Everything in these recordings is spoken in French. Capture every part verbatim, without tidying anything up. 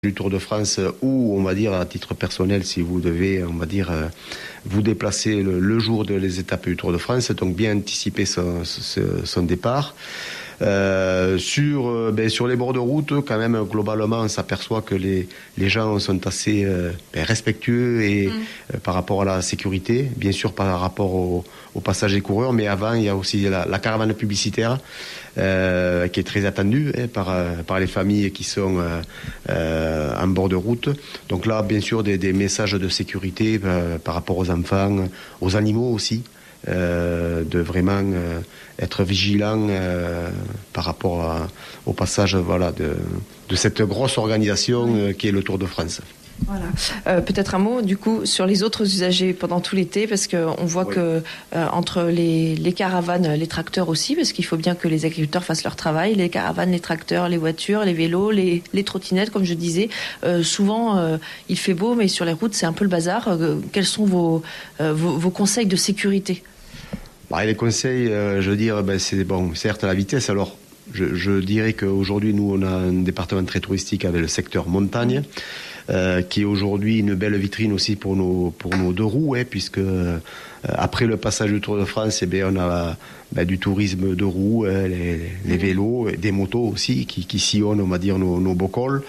du Tour de France ou, on va dire, à titre personnel, si vous devez, on va dire, euh, vous déplacer le, le jour des étapes du Tour de France, donc bien anticiper son, son, son départ. Euh, sur, euh, ben, sur les bords de route, quand même, globalement, on s'aperçoit que les, les gens sont assez euh, ben, respectueux et, mmh. euh, par rapport à la sécurité, bien sûr par rapport au, au passage des coureurs, mais avant, il y a aussi la, la caravane publicitaire euh, qui est très attendue hein, par, par les familles qui sont euh, euh, en bord de route. Donc là, bien sûr, des, des messages de sécurité euh, par rapport aux enfants, aux animaux aussi. Euh, de vraiment euh, être vigilant euh, par rapport à, au passage voilà, de, de cette grosse organisation euh, qui est le Tour de France. Voilà. Euh, peut-être un mot du coup sur les autres usagers pendant tout l'été, parce qu'on voit oui. que euh, entre les, les caravanes, les tracteurs aussi, parce qu'il faut bien que les agriculteurs fassent leur travail, les caravanes, les tracteurs, les voitures, les vélos, les, les trottinettes, comme je disais, euh, souvent euh, il fait beau, mais sur les routes c'est un peu le bazar. Euh, quels sont vos, euh, vos, vos conseils de sécurité ? Bah, les conseils, euh, je veux dire, ben, c'est bon, certes la vitesse. Alors, je, je dirais qu'aujourd'hui, nous, on a un département très touristique avec le secteur montagne, euh, qui est aujourd'hui une belle vitrine aussi pour nos pour nos deux roues, hein, puisque euh, après le passage du Tour de France, eh bien, on a ben, du tourisme de roues, hein, les, les vélos, des motos aussi qui, qui sillonnent, on va dire, nos, nos beaux cols.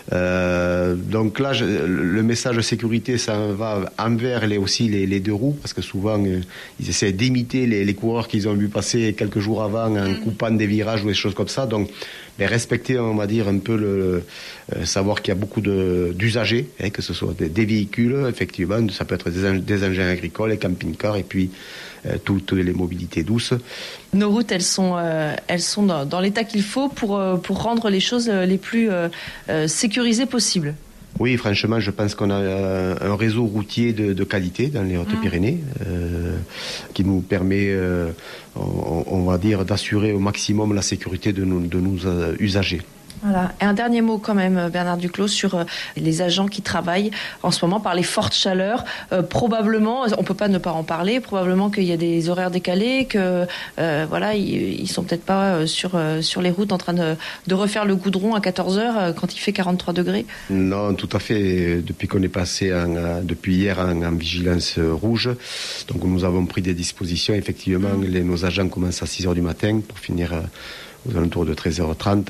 Euh, donc là, je, le message de sécurité, ça va envers les, aussi les, les deux roues, parce que souvent, euh, ils essaient d'imiter les, les coureurs qu'ils ont vu passer quelques jours avant en coupant des virages ou des choses comme ça. Donc, ben, respecter, on va dire, un peu le, euh, savoir qu'il y a beaucoup de, d'usagers, hein, que ce soit des, des véhicules, effectivement, ça peut être des, des engins agricoles, des camping-cars, et puis euh, toutes les mobilités douces. Nos routes, elles sont, euh, elles sont dans, dans l'état qu'il faut pour, euh, pour rendre les choses les plus euh, euh, sécurisées possibles. Oui, franchement, je pense qu'on a un réseau routier de, de qualité dans les Hautes-Pyrénées euh, qui nous permet, euh, on, on va dire, d'assurer au maximum la sécurité de nos, de nos usagers. Voilà. Et un dernier mot quand même, Bernard Duclos, sur les agents qui travaillent en ce moment par les fortes chaleurs. Euh, probablement, on peut pas ne pas en parler, probablement qu'il y a des horaires décalés, que euh, voilà, ils, ils sont peut-être pas sur, sur les routes en train de, de refaire le goudron à quatorze heures quand il fait quarante-trois degrés. Non, tout à fait. Depuis qu'on est passé en, depuis hier en, en vigilance rouge, donc nous avons pris des dispositions. Effectivement, mmh. les, nos agents commencent à six heures du matin pour finir aux alentours de treize heures trente.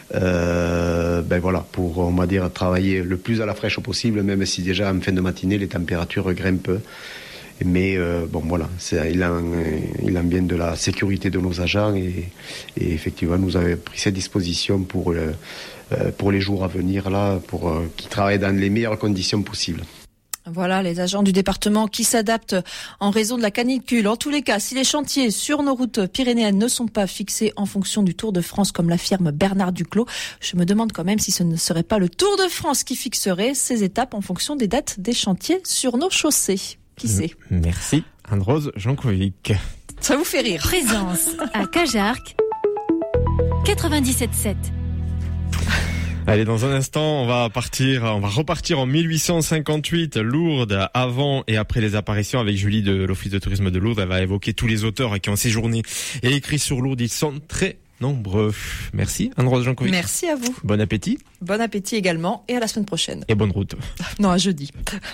Euh, ben voilà, pour, on va dire, travailler le plus à la fraîche possible, même si déjà en fin de matinée les températures grimpent. Mais euh, bon voilà, c'est, il, en, il en vient de la sécurité de nos agents et, et effectivement nous avons pris cette disposition pour, le, pour les jours à venir là, pour qu'ils travaillent dans les meilleures conditions possibles. Voilà, les agents du département qui s'adaptent en raison de la canicule. En tous les cas, si les chantiers sur nos routes pyrénéennes ne sont pas fixés en fonction du Tour de France, comme l'affirme Bernard Duclos, je me demande quand même si ce ne serait pas le Tour de France qui fixerait ces étapes en fonction des dates des chantiers sur nos chaussées. Qui sait ? Merci, Anne-Rose Jankovic. Ça vous fait rire. Présence à Cajarc, quatre-vingt-dix-sept sept. Allez, dans un instant, on va partir, on va repartir en mille huit cent cinquante-huit, Lourdes, avant et après les apparitions avec Julie de l'Office de tourisme de Lourdes. Elle va évoquer tous les auteurs qui ont séjourné et écrit sur Lourdes. Ils sont très nombreux. Merci, Anne-Rose Jankovic. Merci à vous. Bon appétit. Bon appétit également et à la semaine prochaine. Et bonne route. Non, à jeudi.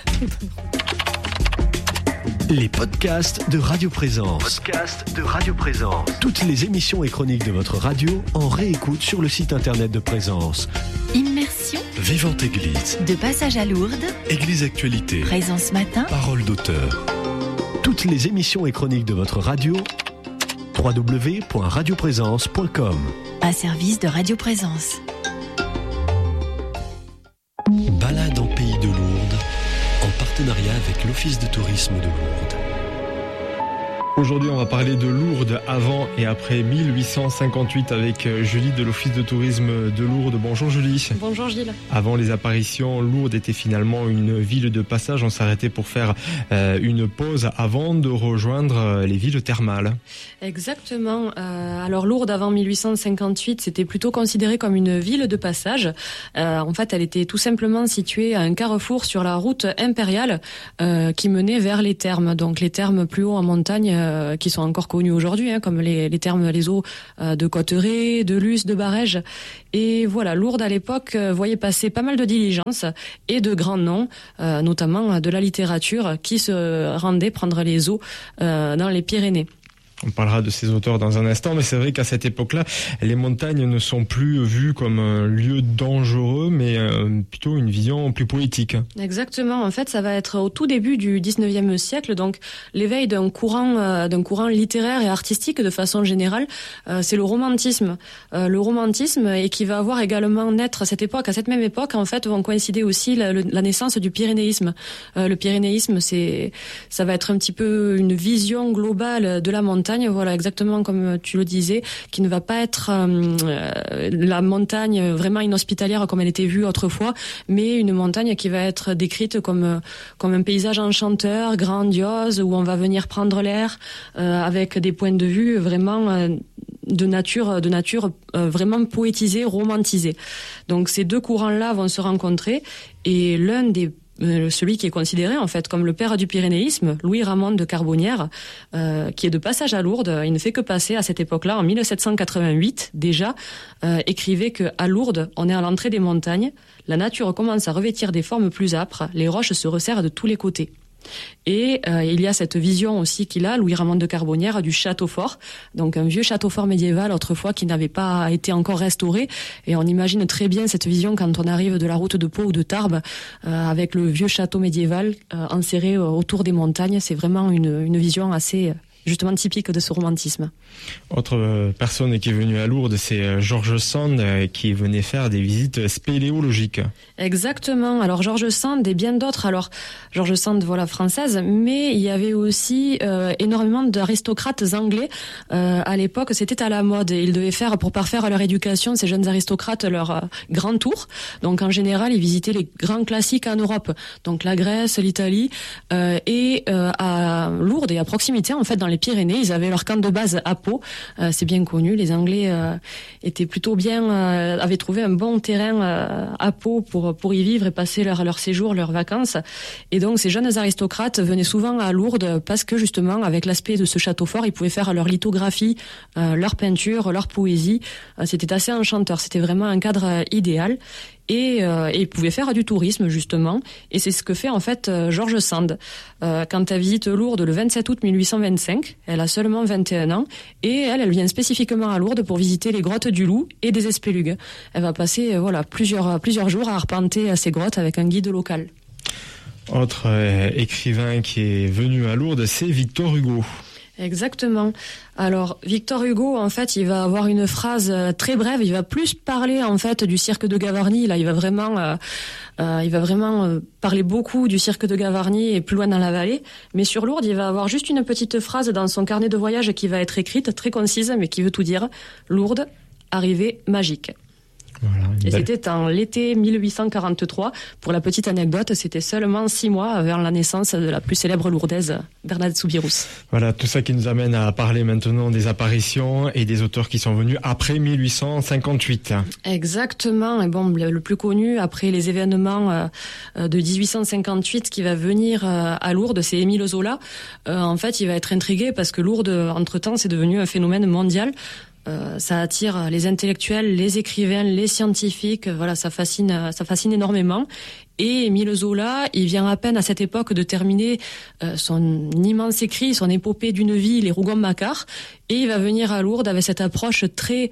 Les podcasts de Radio Présence. Podcasts de Radio Présence. Toutes les émissions et chroniques de votre radio en réécoute sur le site internet de Présence. Immersion. Vivante Église. De passage à Lourdes. Église Actualité. Présence matin. Parole d'auteur. Toutes les émissions et chroniques de votre radio. w w w point radio présence point com. Un service de Radio Présence. Balade en pays de Lourdes, en partenariat avec l'Office de tourisme de Lourdes. Aujourd'hui, on va parler de Lourdes avant et après mille huit cent cinquante-huit avec Julie de l'Office de tourisme de Lourdes. Bonjour Julie. Bonjour Gilles. Avant les apparitions, Lourdes était finalement une ville de passage. On s'arrêtait pour faire euh, une pause avant de rejoindre les villes thermales. Exactement. Euh, alors Lourdes avant mille huit cent cinquante-huit, c'était plutôt considéré comme une ville de passage. Euh, en fait, elle était tout simplement située à un carrefour sur la route impériale euh, qui menait vers les thermes. Donc les thermes plus haut en montagne euh, qui sont encore connues aujourd'hui, hein, comme les, les termes, les eaux euh, de Cotteret, de Luce, de Barèges. Et voilà, Lourdes à l'époque euh, voyait passer pas mal de diligences et de grands noms, euh, notamment de la littérature, qui se rendaient prendre les eaux euh, dans les Pyrénées. On parlera de ces auteurs dans un instant, mais c'est vrai qu'à cette époque-là, les montagnes ne sont plus vues comme un lieu dangereux, mais euh, plutôt une vision plus poétique. Exactement. En fait, ça va être au tout début du dix-neuvième siècle, donc l'éveil d'un courant, euh, d'un courant littéraire et artistique de façon générale. Euh, c'est le romantisme, euh, le romantisme, et qui va avoir également naître à cette époque. À cette même époque, en fait, vont coïncider aussi la, la naissance du pyrénéisme. Euh, le pyrénéisme, c'est, ça va être un petit peu une vision globale de la montagne. Voilà, exactement comme tu le disais, qui ne va pas être euh, la montagne vraiment inhospitalière comme elle était vue autrefois, mais une montagne qui va être décrite comme comme un paysage enchanteur, grandiose, où on va venir prendre l'air euh, avec des points de vue vraiment euh, de nature, de nature euh, vraiment poétisée, romantisée. Donc ces deux courants-là vont se rencontrer, et l'un des celui qui est considéré en fait comme le père du pyrénéisme, Louis Ramon de Carbonnières, euh, qui est de passage à Lourdes. Il ne fait que passer à cette époque-là, en mille sept cent quatre-vingt-huit déjà, euh, écrivait que à Lourdes, on est à l'entrée des montagnes, la nature commence à revêtir des formes plus âpres, les roches se resserrent de tous les côtés. Et euh, il y a cette vision aussi qu'il a, Louis Ramon de Carbonnières, du château fort, donc un vieux château fort médiéval autrefois qui n'avait pas été encore restauré, et on imagine très bien cette vision quand on arrive de la route de Pau ou de Tarbes, euh, avec le vieux château médiéval euh, enserré euh, autour des montagnes. C'est vraiment une, une vision assez... Euh, justement typique de ce romantisme. Autre personne qui est venue à Lourdes, c'est George Sand, qui venait faire des visites spéléologiques. Exactement. Alors George Sand et bien d'autres. Alors George Sand, voilà, française, mais il y avait aussi euh, énormément d'aristocrates anglais. Euh, à l'époque, c'était à la mode. Ils devaient faire, pour parfaire leur éducation, ces jeunes aristocrates, leur euh, grand tour. Donc en général, ils visitaient les grands classiques en Europe. Donc la Grèce, l'Italie, euh, et euh, à Lourdes et à proximité, en fait, dans les Pyrénées, ils avaient leur camp de base à Pau, euh, c'est bien connu. Les Anglais euh, étaient plutôt bien, euh, avaient trouvé un bon terrain euh, à Pau pour pour y vivre et passer leur leur séjour, leurs vacances. Et donc ces jeunes aristocrates venaient souvent à Lourdes parce que justement, avec l'aspect de ce château fort, ils pouvaient faire leur lithographie, euh, leur peinture, leur poésie. Euh, c'était assez enchanteur. C'était vraiment un cadre euh, idéal. Et, euh, et ils pouvaient faire du tourisme justement, et c'est ce que fait en fait euh, George Sand. Euh, quand elle visite Lourdes le vingt-sept août mille huit cent vingt-cinq, elle a seulement vingt et un ans, et elle, elle vient spécifiquement à Lourdes pour visiter les grottes du Loup et des Espélugues. Elle va passer euh, voilà plusieurs plusieurs jours à arpenter ces grottes avec un guide local. Autre euh, écrivain qui est venu à Lourdes, c'est Victor Hugo. Exactement. Alors, Victor Hugo, en fait, il va avoir une phrase très brève. Il va plus parler, en fait, du cirque de Gavarnie. Là, il va vraiment, euh, euh, il va vraiment euh, parler beaucoup du cirque de Gavarnie et plus loin dans la vallée. Mais sur Lourdes, il va avoir juste une petite phrase dans son carnet de voyage qui va être écrite, très concise, mais qui veut tout dire. Lourdes, arrivée magique. Voilà, et belle... c'était en l'été mille huit cent quarante-trois. Pour la petite anecdote, c'était seulement six mois avant la naissance de la plus célèbre lourdaise, Bernadette Soubirous. Voilà, tout ça qui nous amène à parler maintenant des apparitions et des auteurs qui sont venus après mille huit cent cinquante-huit. Exactement. Et bon, le, le plus connu après les événements euh, de dix-huit cent cinquante-huit qui va venir euh, à Lourdes, c'est Émile Zola. Euh, en fait, il va être intrigué parce que Lourdes, entre-temps, c'est devenu un phénomène mondial. Euh, ça attire les intellectuels, les écrivains, les scientifiques. Voilà, ça fascine, ça fascine énormément. Et Émile Zola, il vient à peine à cette époque de terminer euh, son immense écrit, son épopée d'une vie, les Rougon-Macquart, et il va venir à Lourdes avec cette approche très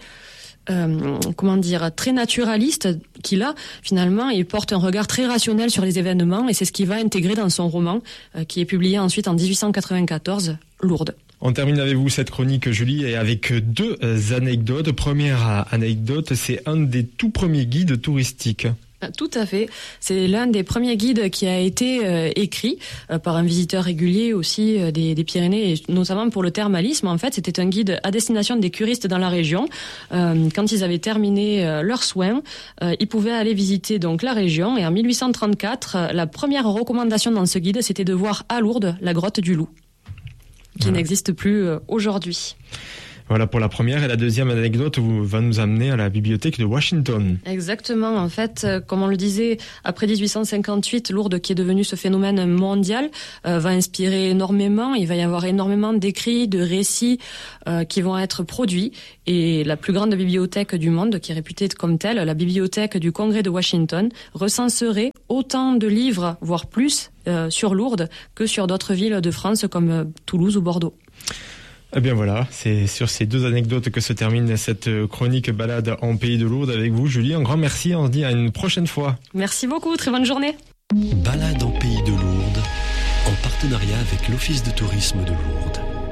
Euh, comment dire, très naturaliste qu'il a. Finalement, il porte un regard très rationnel sur les événements, et c'est ce qu'il va intégrer dans son roman, euh, qui est publié ensuite en dix-huit cent quatre-vingt-quatorze, Lourdes. On termine avec vous cette chronique, Julie, et avec deux anecdotes. Première anecdote, c'est un des tout premiers guides touristiques. Tout à fait. C'est l'un des premiers guides qui a été euh, écrit euh, par un visiteur régulier aussi euh, des, des Pyrénées, et notamment pour le thermalisme. En fait, c'était un guide à destination des curistes dans la région. Euh, quand ils avaient terminé euh, leurs soins, euh, ils pouvaient aller visiter donc la région. Et en mille huit cent trente-quatre, euh, la première recommandation dans ce guide, c'était de voir à Lourdes la grotte du Loup, qui voilà. n'existe plus euh, aujourd'hui. Voilà pour la première, et la deuxième anecdote va nous amener à la bibliothèque de Washington. Exactement, en fait, comme on le disait, après dix-huit cent cinquante-huit, Lourdes, qui est devenu ce phénomène mondial, euh, va inspirer énormément. Il va y avoir énormément d'écrits, de récits euh, qui vont être produits. Et la plus grande bibliothèque du monde, qui est réputée comme telle, la bibliothèque du Congrès de Washington, recenserait autant de livres, voire plus, euh, sur Lourdes que sur d'autres villes de France comme euh, Toulouse ou Bordeaux. Eh bien voilà, c'est sur ces deux anecdotes que se termine cette chronique balade en Pays de Lourdes avec vous, Julie. Un grand merci, on se dit à une prochaine fois. Merci beaucoup, très bonne journée. Balade en Pays de Lourdes, en partenariat avec l'Office de tourisme de Lourdes.